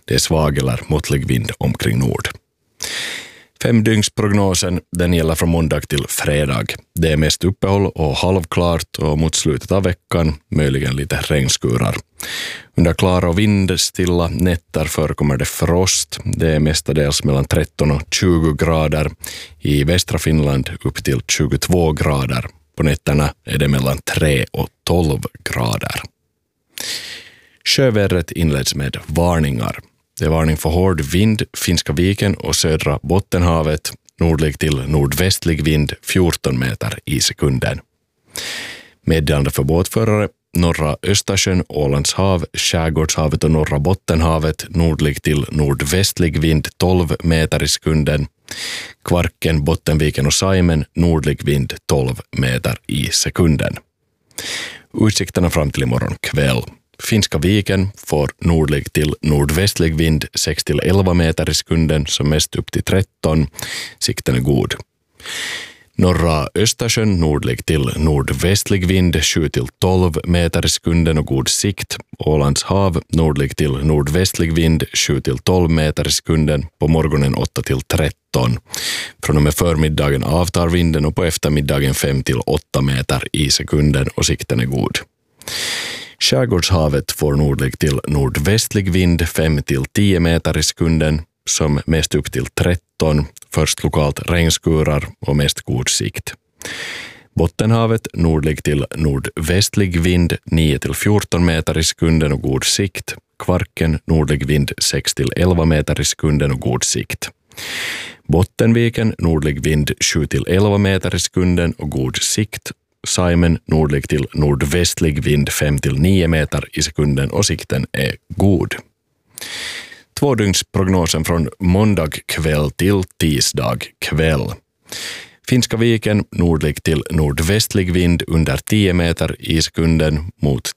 Det är svag eller måttlig vind omkring nord. 5-dygnsprognosen den gäller från måndag till fredag. Det är mest uppehåll och halvklart och mot slutet av veckan möjligen lite regnskurar. Under klara och vindstilla nätter förekommer det frost. Det är mestadels mellan 13 och 20 grader. I västra Finland upp till 22 grader. På nätterna är det mellan 3 och 12 grader. Sjövädret inleds med varningar. Det är varning för hård vind, Finska viken och södra Bottenhavet, nordlig till nordvästlig vind 14 meter i sekunden. Meddelande för båtförare, norra Östersjön, Ålands hav, Skärgårdshavet och norra Bottenhavet, nordlig till nordvästlig vind 12 meter i sekunden. Kvarken, Bottenviken och Saimen, nordlig vind 12 meter i sekunden. Utsikterna fram till imorgon kväll. Finska viken får nordlig till nordvästlig vind 6 till 11 meter i sekunden, som mest upp till 13. Sikten är god. Norra Östersjön nordlig till nordvästlig vind 7 till 12 meter i sekunden och god sikt. Ålands hav nordlig till nordvästlig vind 7 till 12 meter i sekunden, på morgonen 8 till 13. Från och med förmiddagen avtar vinden och på eftermiddagen 5 till 8 meter i sekunden och sikten är god. Skärgårdshavet får nordlig till nordvästlig vind 5 till 10 meter i sekunden, som mest upp till 13, först lokalt regnskurar och mest god sikt. Bottenhavet nordlig till nordvästlig vind 9 till 14 meter i sekunden och god sikt. Kvarken nordlig vind 6 till 11 meter i sekunden och god sikt. Bottenviken nordlig vind 7 till 11 meter i sekunden och god sikt. Saimen nordlig till nordvästlig vind 5 till 9 meter i sekunden och sikten är god. 2-dygnsprognosen från måndag kväll till tisdag kväll. Finska viken nordlig till nordvästlig vind under 10 meter i sekunden. Mot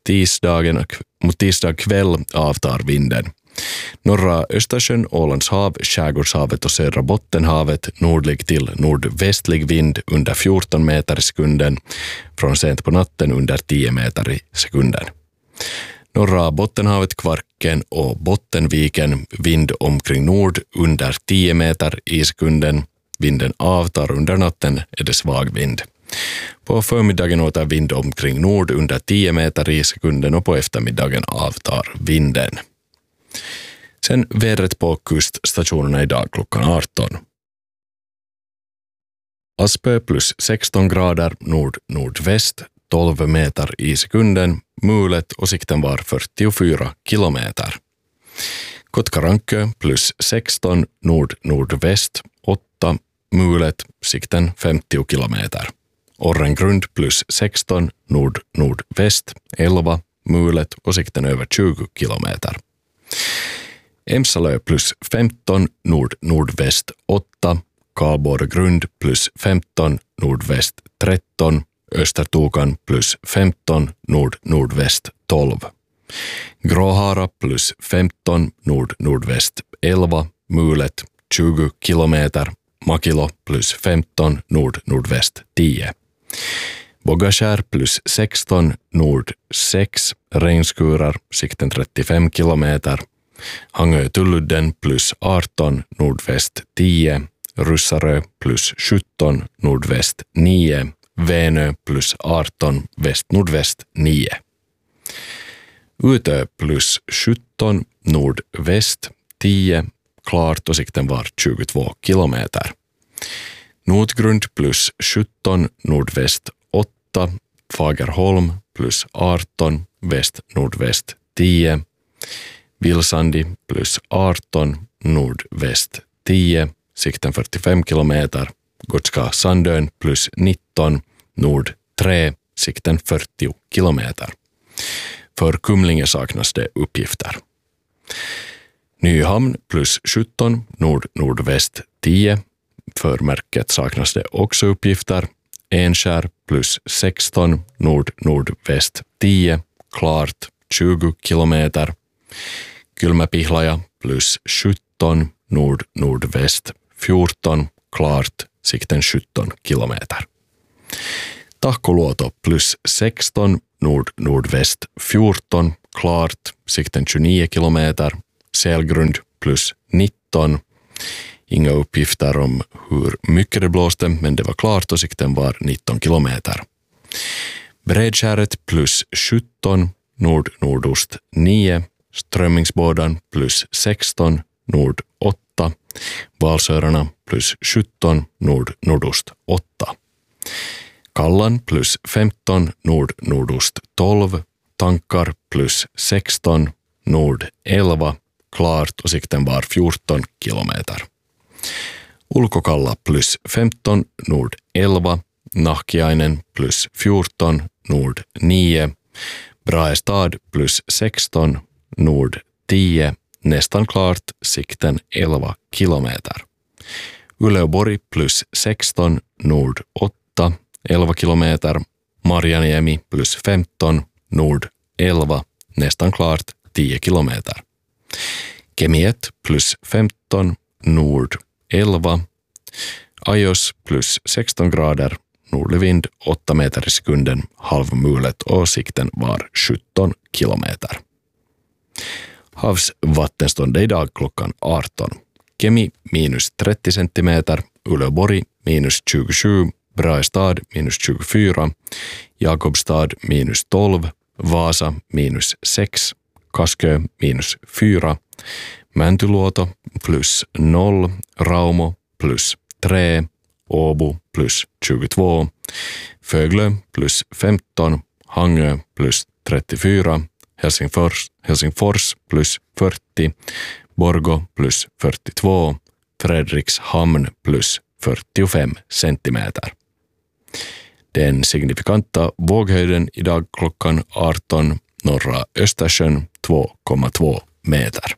tisdag kväll avtar vinden. Norra Östersjön, Ålands hav, Skärgårdshavet och södra Bottenhavet nordlig till nordvästlig vind under 14 meter i sekunden. Från sent på natten under 10 meter i sekunden. Norra Bottenhavet, Kvarken och Bottenviken vind omkring nord under 10 meter i sekunden. Vinden avtar, under natten är det svag vind. På förmiddagen åter vind omkring nord under 10 meter i sekunden och på eftermiddagen avtar vinden. Sen vädret på kuststationerna idag klockan 18. Aspö plus 16 grader nord-nordväst, 12 meter i sekunden, mulet och sikten var 44 kilometer. Kotkarankö plus 16 nord-nordväst, 8, mulet, sikten 50 kilometer. Orrengrund plus 16 nord-nordväst, 11, mulet och sikten över 20 kilometer. Emsalö plus 15 nord-nordväst 8, Karlborgrund plus 15 nordväst 13, Östertokan plus 15 nord-nordväst 12. Gråhara plus 15 nord-nordväst 11, mulet 20 kilometer, Makilo plus 15 nord-nordväst 10. Bogaskär plus 16 nord 6, regnskurar, sikten 35 kilometer. Hangö-Tulludden plus 18 nordväst 10, Russarö plus 17 nordväst 9, Vänö plus 18 väst-nordväst 9. Utö plus 17 nordväst 10, klart och sikten var 22 kilometer. Notgrund plus 17 nordväst 8, Fagerholm plus 18 väst-nordväst 10, Vilsandi plus 18 nordväst 10, sikten 45 kilometer, Gotska Sandön plus 19 nord 3, sikten 40 kilometer. För Kumlinge saknas det uppgifter. Nyhamn plus 17 nord-nordväst 10, för Märket saknas det också uppgifter. Enskär plus 16 nord-nordväst 10, klart 20 kilometer. Kylmäpihlaja plus 17 nord-nordväst 14, klart, sikten 17 kilometer. Tahkoluoto plus 16 nord-nordväst 14, klart, sikten 29 kilometer. Sälgrund plus 19. Inga uppgifter om hur mycket det blåste, men det var klart och sikten var 19 kilometer. Bredskäret plus 17, nord-nordost 9. Strömmingsbådan plus 16, nord 8. Valsörarna plus 17, nord-nordost 8. Kallan plus 15, nord-nordost 12. Tankar plus 16, nord 11. Klart och sikten var 14 kilometer. Ulkokalla plus 15, nord 11. Nahkiainen plus 14, nord 9. Brahestad plus 16, nord 10. Nästan klart, sikten 11 kilometer. Uleåborg plus 16, nord 8, 11 kilometer. Marjaniemi plus 15, nord 11, nästan klart, 10 kilometer. Kemi 1 plus 15, nord 11. Ajos plus 16 grader, nordlig vind 8 meter i sekunden, halvmulet och sikten var 17 kilometer. Havsvattenståndet idag klockan 18. Kemi minus 30 centimeter, Uleåborg minus 27, Brahestad minus 24, Jakobstad minus 12, Vasa minus 6, Kaskö minus 4, Mäntyluoto plus 0, Raumo plus 3, Åbo plus 22, Föglö plus 15, Hangö plus 34, Helsingfors plus 40, Borgå plus 42, Fredrikshamn plus 45 centimeter. Den signifikanta våghöjden idag klockan 18, norra Östersjön 2,2 meter.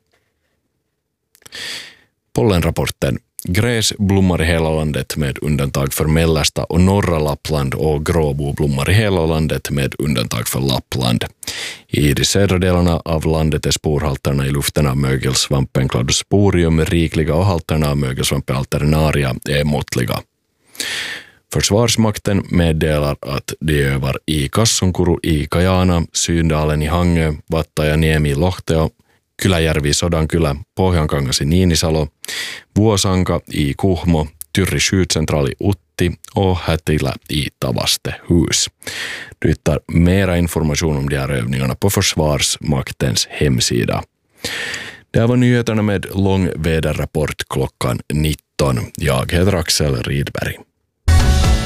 Pollenrapporten. Gräs blommar i hela landet med undantag för mellersta och norra Lappland och gråbo blommar i hela landet med undantag för Lappland. I de södra delarna av landet är sporhalterna i luften av mögelsvampen Cladosporium rikliga och halterna av mögelsvampen Alternaria är måttliga. Försvarsmakten meddelar att de övar i Kassunkuru i Kajana, Syndalen i Hangö, Vattajaniemi i Lohteo, Kyläjärvi Sodankylä, Pohjankangas i Niinisalo, Vuosanka i Kuhmo, Tyrri skjutcentral i Utti och Hätilä i Tavastehus. Du hittar mera information om de här övningarna på Försvarsmaktens hemsida. Det här var nyheterna med lång väderrapport klockan 19. Jag heter Axel Rydberg.